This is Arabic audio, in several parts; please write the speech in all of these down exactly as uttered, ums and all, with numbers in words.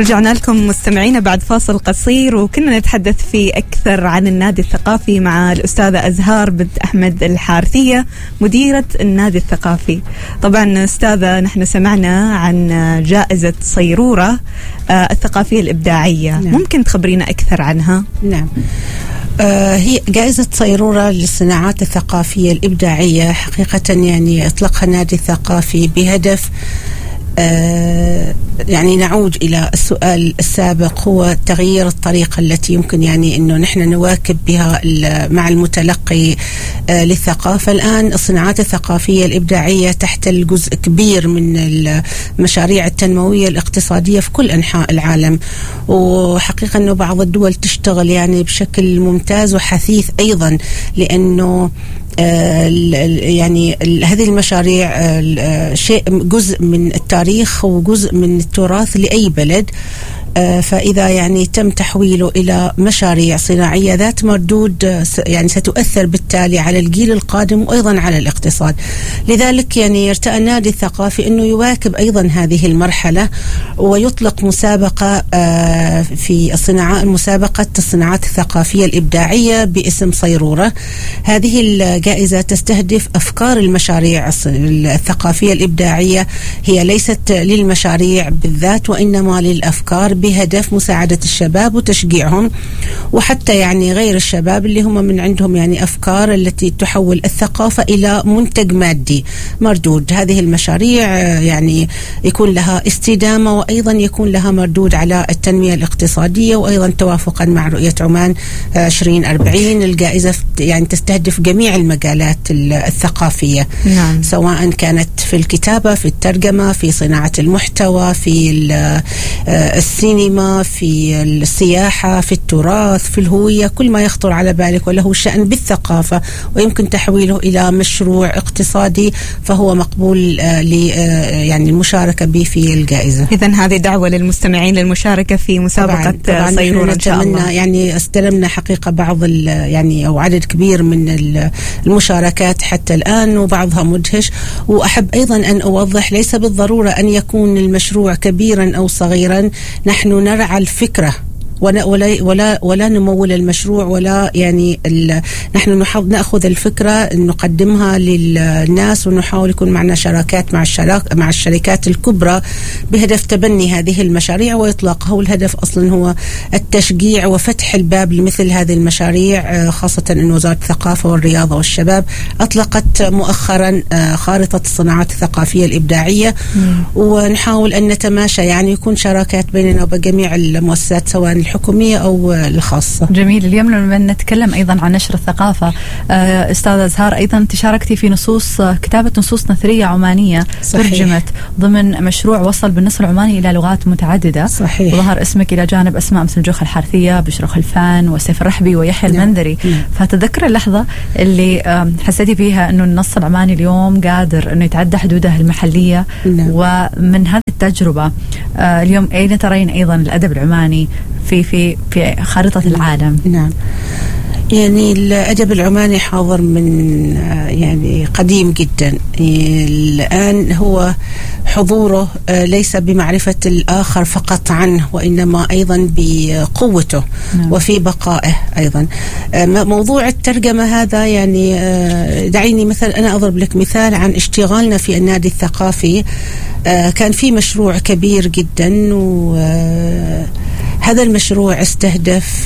رجعنا لكم مستمعينا بعد فاصل قصير، وكنا نتحدث فيه أكثر عن النادي الثقافي مع الأستاذة أزهار بنت أحمد الحارثية مديرة النادي الثقافي. طبعا أستاذة، نحن سمعنا عن جائزة صيرورة الثقافية الإبداعية. نعم. ممكن تخبرينا أكثر عنها؟ نعم، آه هي جائزة صيرورة للصناعات الثقافية الإبداعية. حقيقة يعني أطلقها النادي الثقافي بهدف آه يعني نعود إلى السؤال السابق، هو تغيير الطريقة التي يمكن يعني أنه نحن نواكب بها مع المتلقي آه للثقافة. الآن الصناعات الثقافية الإبداعية تحتل جزء كبير من المشاريع التنموية الاقتصادية في كل أنحاء العالم، وحقيقة أنه بعض الدول تشتغل يعني بشكل ممتاز وحثيث أيضا، لأنه آه يعني هذه المشاريع آه شيء جزء من التاريخ وجزء من التراث لأي بلد. آه فإذا يعني تم تحويله إلى مشاريع صناعية ذات مردود يعني ستؤثر بالتالي على الجيل القادم وأيضا على الاقتصاد. لذلك يعني يرتأى النادي الثقافي أنه يواكب أيضا هذه المرحلة ويطلق مسابقة آه في الصناعات مسابقة الصناعات الثقافية الإبداعية باسم صيرورة. هذه الجائزة تستهدف أفكار المشاريع الثقافية الإبداعية، هي ليست للمشاريع بالذات وإنما للأفكار، بهدف مساعدة الشباب وتشجيعهم، وحتى يعني غير الشباب اللي هم من عندهم يعني أفكار التي تحول الثقافة إلى منتج مادي مردود. هذه المشاريع يعني يكون لها استدامة وأيضا يكون لها مردود على التنمية الاقتصادية، وأيضا توافقا مع رؤية عمان عشرين أربعين. الجائزة يعني تستهدف جميع المجالات الثقافية. نعم. سواء كانت في الكتابة، في الترجمة، في صناعة المحتوى، في السينما، في السياحة، في التراث، في الهوية، كل ما يخطر على بالك وله شأن بالثقافة ويمكن تحويله إلى مشروع اقتصادي فهو مقبول ل يعني المشاركة به في الجائزة. إذن هذه دعوة للمستمعين للمشاركة في مسابقة صيرورة إن شاء الله. يعني استلمنا حقيقة بعض يعني أو عدد كبير من المشاركات حتى الآن وبعضها مدهش. وأحب أيضا أن أوضح ليس بالضرورة أن يكون المشروع كبيرا أو صغيرا، نحن نرعى الفكرة ولا ولا ولا, ولا نمول المشروع، ولا يعني نحن نحاول ناخذ الفكره نقدمها للناس ونحاول يكون معنا شراكات مع الشراك مع الشركات الكبرى بهدف تبني هذه المشاريع واطلاقها. والهدف اصلا هو التشجيع وفتح الباب لمثل هذه المشاريع، خاصه ان وزاره الثقافه والرياضه والشباب اطلقت مؤخرا خارطه الصناعات الثقافيه الابداعيه، ونحاول ان نتماشى يعني يكون شراكات بيننا وبين جميع المؤسسات سواء الحكومية أو الخاصة. جميل. اليوم لما نتكلم أيضا عن نشر الثقافة، أستاذة أزهار أيضا تشاركتي في نصوص كتابة نصوص نثرية عمانية. صحيح. ترجمت ضمن مشروع وصل بالنص العماني إلى لغات متعددة. صحيح. وظهر اسمك إلى جانب أسماء مثل جوخ الحارثية، بشرى خلفان، وسيف الرحبي، ويحيى نعم. المندري. نعم. فتذكر اللحظة اللي حسيتي فيها أنه النص العماني اليوم قادر أنه يتعدى حدوده المحلية. نعم. ومن هذه التجربة اليوم أين ترين أيضا الأدب العماني في في في خارطة العالم؟ نعم، يعني الأدب العماني حاضر من يعني قديم جدا. الآن هو حضوره ليس بمعرفة الآخر فقط عنه، وإنما أيضا بقوته. نعم. وفي بقائه أيضا. موضوع الترجمة هذا يعني دعيني مثلا أنا أضرب لك مثال عن اشتغالنا في النادي الثقافي. كان في مشروع كبير جدا، وهذا المشروع استهدف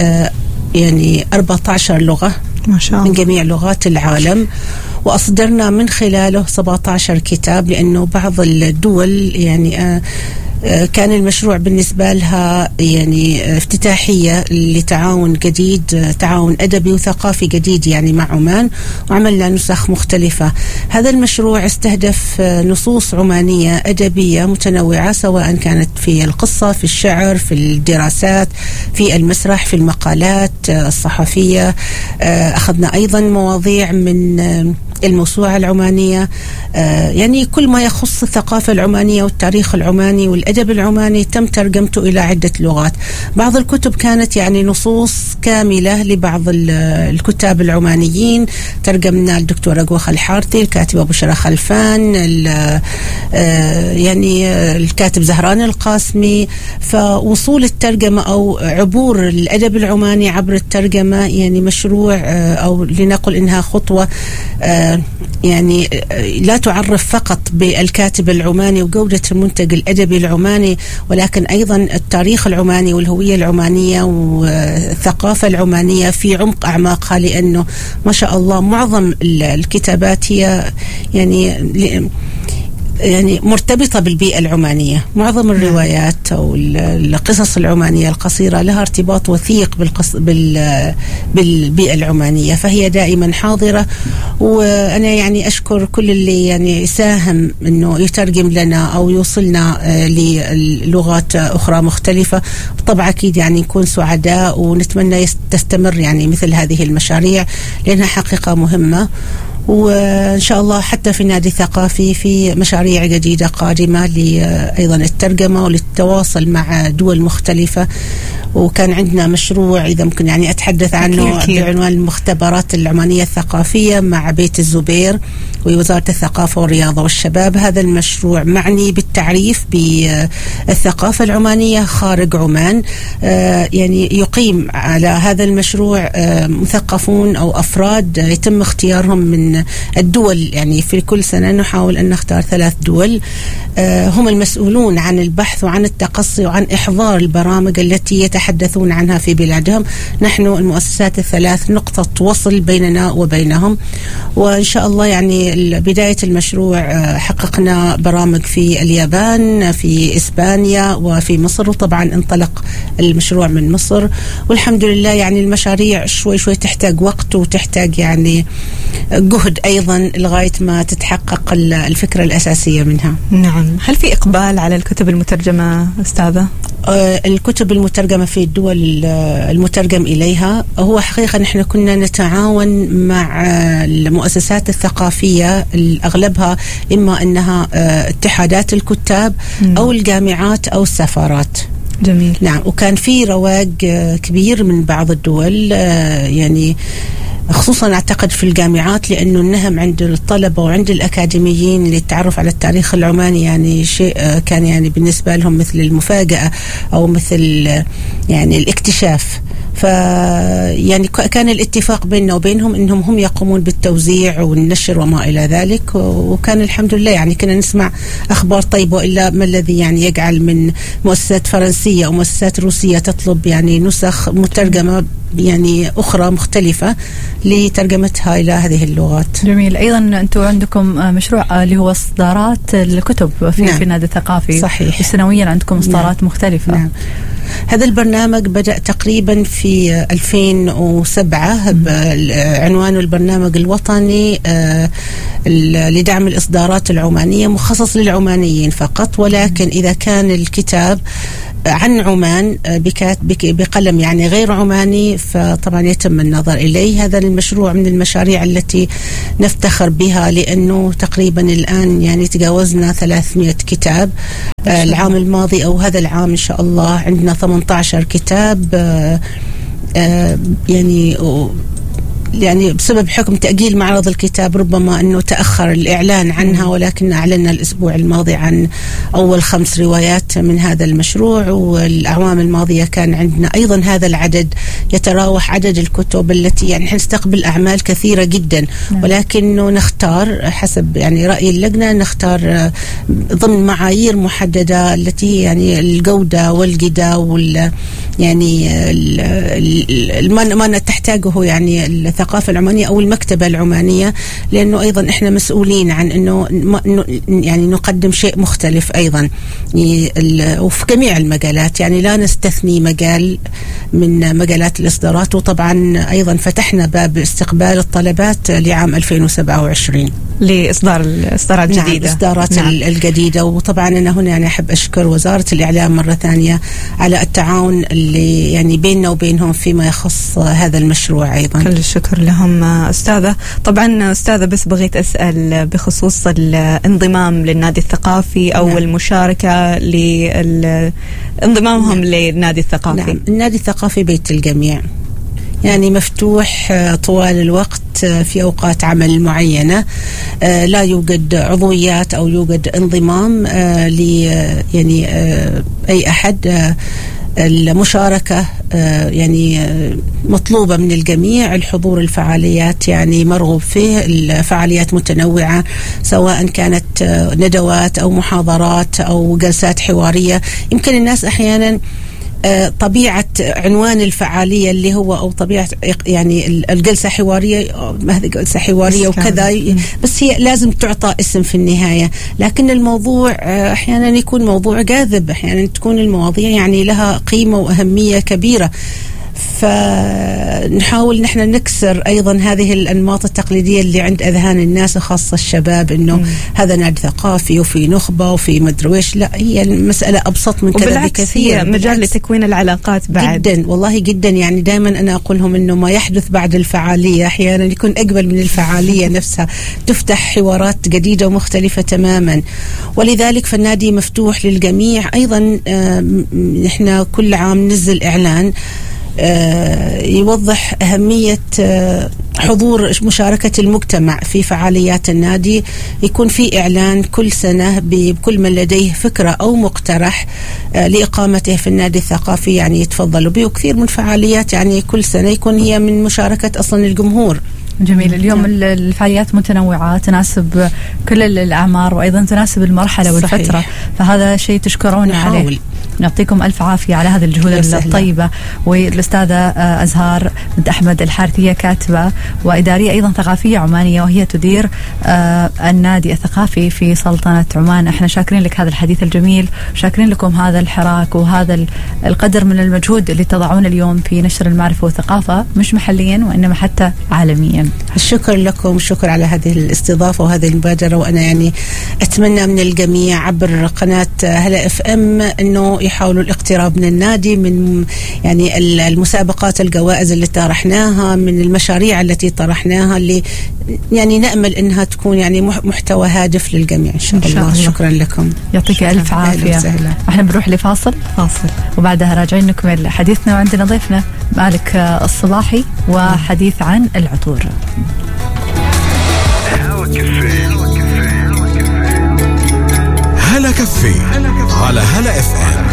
يعني أربعة عشر لغة ما شاء الله من جميع لغات العالم، وأصدرنا من خلاله سبعة عشر كتاب، لأنه بعض الدول يعني كان المشروع بالنسبة لها يعني افتتاحية لتعاون جديد، تعاون أدبي وثقافي جديد يعني مع عمان، وعملنا نسخ مختلفة. هذا المشروع استهدف نصوص عمانية أدبية متنوعة، سواء كانت في القصة، في الشعر، في الدراسات، في المسرح، في المقالات الصحفية. أخذنا أيضا مواضيع من الموسوعة العمانية، يعني كل ما يخص الثقافة العمانية والتاريخ العماني والأدب الأدب العماني تم ترجمته إلى عدة لغات. بعض الكتب كانت يعني نصوص كاملة لبعض الكتاب العمانيين، ترجمنا الدكتور أقوخ الحارثي، الكاتب أبو شرا خلفان، يعني الكاتب زهران القاسمي. فوصول الترجمة أو عبور الأدب العماني عبر الترجمة يعني مشروع أو لنقل إنها خطوة يعني لا تعرف فقط بالكاتب العماني وجودة المنتج الأدبي العماني، ولكن أيضا التاريخ العماني والهوية العمانية والثقافة العمانية في عمق أعماقها، لأنه ما شاء الله معظم الكتابات هي يعني يعني مرتبطة بالبيئة العمانية. معظم الروايات أو القصص العمانية القصيرة لها ارتباط وثيق بالقص بال بالبيئة العمانية، فهي دائما حاضرة. وأنا يعني أشكر كل اللي يعني ساهم إنه يترجم لنا أو يوصلنا للغات أخرى مختلفة. طبعا أكيد يعني نكون سعداء ونتمنى تستمر يعني مثل هذه المشاريع لأنها حقيقة مهمة. وإن شاء الله حتى في النادي الثقافي في مشاريع جديدة قادمة لأيضا الترجمة وللتواصل مع دول مختلفة. وكان عندنا مشروع إذا ممكن يعني أتحدث عنه بعنوان المختبرات العمانية الثقافية مع بيت الزبير ووزارة الثقافة والرياضة والشباب. هذا المشروع معني بالتعريف بالثقافة العمانية خارج عمان. يعني يقيم على هذا المشروع مثقفون أو أفراد يتم اختيارهم من الدول، يعني في كل سنة نحاول أن نختار ثلاث دول هم المسؤولون عن البحث وعن التقصي وعن إحضار البرامج التي يتحدثون عنها في بلادهم. نحن المؤسسات الثلاث نقطة وصل بيننا وبينهم، وإن شاء الله يعني بداية المشروع حققنا برامج في اليابان، في إسبانيا، وفي مصر، وطبعا انطلق المشروع من مصر. والحمد لله يعني المشاريع شوي شوي تحتاج وقت وتحتاج يعني جهد أيضا لغاية ما تتحقق الفكرة الأساسية منها. نعم. هل في إقبال على الكتب المترجمة أستاذة؟ الكتب المترجمة في الدول المترجم إليها هو حقيقة نحن كنا نتعاون مع المؤسسات الثقافية أغلبها إما أنها اتحادات الكتاب أو الجامعات أو السفارات. جميل. نعم. وكان في رواج كبير من بعض الدول يعني خصوصا أعتقد في الجامعات، لأنه النهم عند الطلبة وعند الأكاديميين للتعرف على التاريخ العماني يعني شيء كان يعني بالنسبة لهم مثل المفاجأة أو مثل يعني الاكتشاف. ف يعني كان الاتفاق بيننا وبينهم انهم هم يقومون بالتوزيع والنشر وما الى ذلك، وكان الحمد لله يعني كنا نسمع اخبار طيبه. والا ما الذي يعني يجعل من مؤسسات فرنسيه او مؤسسات روسيه تطلب يعني نسخ مترجمه يعني اخرى مختلفه لترجمتها الى هذه اللغات. جميل. ايضا انتم عندكم مشروع اللي هو اصدارات الكتب في نعم. في النادي الثقافي. صحيح. سنويا عندكم اصدارات نعم. مختلفه. نعم. هذا البرنامج بدأ تقريبا في ألفين وسبعة بعنوان البرنامج الوطني لدعم الإصدارات العمانية، مخصص للعمانيين فقط، ولكن إذا كان الكتاب عن عمان بقلم يعني غير عماني فطبعا يتم النظر إليه. هذا المشروع من المشاريع التي نفتخر بها، لأنه تقريبا الآن يعني تجاوزنا ثلاثمئة كتاب. العام الماضي أو هذا العام إن شاء الله عندنا ثمانية عشر كتاب يعني يعني بسبب حكم تأجيل معرض الكتاب ربما أنه تأخر الإعلان عنها، ولكن أعلنا الأسبوع الماضي عن أول خمس روايات من هذا المشروع. والأعوام الماضية كان عندنا أيضا هذا العدد، يتراوح عدد الكتب التي يعني نستقبل أعمال كثيرة جدا، ولكنه نختار حسب يعني رأي اللجنة، نختار ضمن معايير محددة التي يعني الجودة والجدة وال يعني ما تحتاجه يعني الثقافة العمانية أو المكتبة العمانية، لأنه أيضا إحنا مسؤولين عن أنه يعني نقدم شيء مختلف أيضا وفي جميع المجالات، يعني لا نستثني مجال من مجالات الإصدارات. وطبعا أيضا فتحنا باب استقبال الطلبات لعام ألفين وسبعة وعشرين لإصدار الإصدارات الجديدة. نعم، الإصدارات نعم. الجديدة. وطبعا أنا هنا يعني أحب أشكر وزارة الإعلام مرة ثانية على التعاون اللي يعني بيننا وبينهم فيما يخص هذا المشروع أيضا. كل الشكر الشكر لهم أستاذة. طبعا أستاذة بس بغيت أسأل بخصوص الانضمام للنادي الثقافي أو نعم. المشاركة لانضمامهم نعم. للنادي الثقافي. نعم. النادي الثقافي بيت الجميع، يعني مفتوح طوال الوقت في أوقات عمل معينة، لا يوجد عضويات أو يوجد انضمام ل يعني أي أحد. المشاركة يعني مطلوبة من الجميع، الحضور الفعاليات يعني مرغوب فيه، الفعاليات متنوعة سواء كانت ندوات أو محاضرات أو جلسات حوارية. يمكن الناس أحيانا طبيعة عنوان الفعالية اللي هو أو طبيعة يعني الجلسة حوارية، ما هذه جلسة حوارية وكذا، بس هي لازم تعطى اسم في النهاية. لكن الموضوع أحيانا يكون موضوع جاذب، أحيانا تكون المواضيع يعني لها قيمة وأهمية كبيرة، فنحاول نحن نكسر أيضا هذه الأنماط التقليدية اللي عند أذهان الناس خاصة الشباب، إنه مم. هذا نادي ثقافي وفي نخبة وفي مدرويش. لا، هي المسألة أبسط من كذا بكثير، هي مجال لتكوين العلاقات بعد. جدا والله جدا، يعني دائما أنا أقول لهم إنه ما يحدث بعد الفعالية أحيانا يكون أقبل من الفعالية نفسها، تفتح حوارات جديدة ومختلفة تماما. ولذلك فالنادي مفتوح للجميع. أيضا نحن كل عام ننزل إعلان يوضح أهمية حضور مشاركة المجتمع في فعاليات النادي. يكون في إعلان كل سنة بكل من لديه فكرة أو مقترح لإقامته في النادي الثقافي يعني يتفضلوا به، وكثير من فعاليات يعني كل سنة يكون هي من مشاركة أصلا الجمهور. جميل. اليوم نعم. الفعاليات متنوعة تناسب كل الأعمار وأيضا تناسب المرحلة والفترة، صحيح. فهذا شيء تشكرون عليه. يعطيكم ألف عافية على هذه الجهود الطيبة. والأستاذة أزهار بنت أحمد الحارثية، كاتبة وإدارية أيضا ثقافية عمانية، وهي تدير النادي الثقافي في سلطنة عمان. احنا شاكرين لك هذا الحديث الجميل، شاكرين لكم هذا الحراك وهذا القدر من المجهود اللي تضعون اليوم في نشر المعرفة والثقافة، مش محليا وإنما حتى عالميا. الشكر لكم، الشكر على هذه الاستضافة وهذه المبادرة. وأنا يعني أتمنى من الجميع عبر قناة هلا اف ام أنه يحاولوا الاقتراب من النادي، من يعني المسابقات، الجوائز اللي طرحناها، من المشاريع التي طرحناها، اللي يعني نأمل أنها تكون يعني محتوى هادف للجميع إن شاء, إن شاء الله. الله شكرا لكم، يعطيك ألف عافية. احنا بنروح لفاصل فاصل وبعدها راجعين نكمل حديثنا، وعندنا ضيفنا مالك الصباحي وحديث عن العطور. هلا كافيه على هلا اف ام.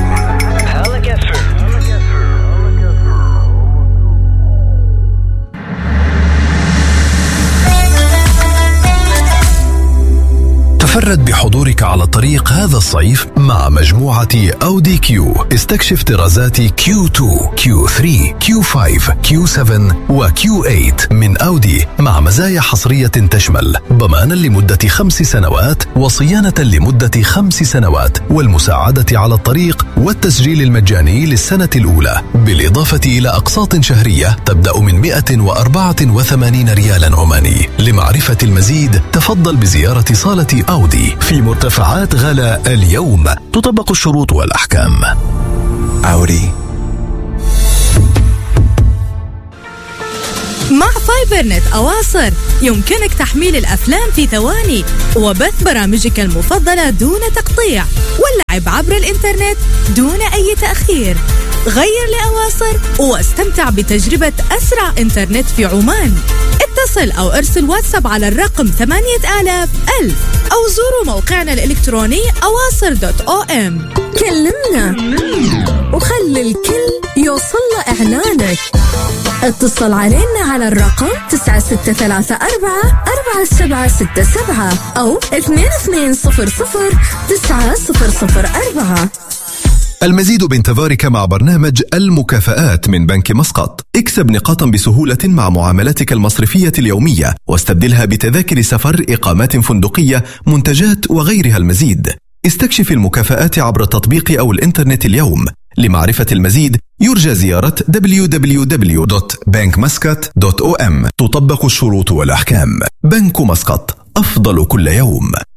تفرد بحضورك على الطريق هذا الصيف مع مجموعة أودي كيو. استكشف طرازات كيو تو، كيو ثري، كيو فايف، كيو سفن وكيو ثمانية من أودي، مع مزايا حصرية تشمل ضمانا لمدة خمس سنوات وصيانة لمدة خمس سنوات والمساعدة على الطريق والتسجيل المجاني للسنة الأولى، بالإضافة إلى أقساط شهرية تبدأ من مئة وأربعة وثمانين ريالا عماني. لمعرفة المزيد تفضل بزيارة صالة أودي في مرتفعات غلا اليوم. تطبق الشروط والأحكام. أودي. مع فايبر نت أواصر يمكنك تحميل الأفلام في ثواني وبث برامجك المفضلة دون تقطيع واللعب عبر الإنترنت دون أي تأخير. غير لأواصر واستمتع بتجربة أسرع إنترنت في عمان. اتصل أو ارسل واتساب على الرقم ثمانية آلاف ألف أو زوروا موقعنا الإلكتروني أواصر دوت أو أم. كلمنا وخلي الكل يوصل لإعلانك. اتصل علينا على الرقم تسعة ستة ثلاثة أربعة أربعة سبعة ستة سبعة أو اثنين اثنين صفر صفر تسعة صفر صفر أربعة. المزيد بانتظارك مع برنامج المكافآت من بنك مسقط. اكسب نقاطا بسهولة مع معاملاتك المصرفية اليومية واستبدلها بتذاكر سفر، إقامات فندقية، منتجات وغيرها المزيد. استكشف المكافآت عبر التطبيق أو الإنترنت اليوم. لمعرفة المزيد يرجى زيارة دبليو دبليو دبليو دوت بنك مسقط دوت أو أم. تطبق الشروط والأحكام. بنك مسقط، أفضل كل يوم.